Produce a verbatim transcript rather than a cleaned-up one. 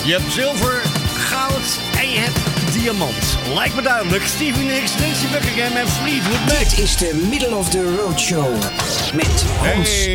Je hebt zilver, goud en je hebt diamant. Lijkt me duidelijk. Stevie Nicks, Lindsey Buckingham en Fleetwood Mac. Dit is de Middle of the Road Show met Hans Hey,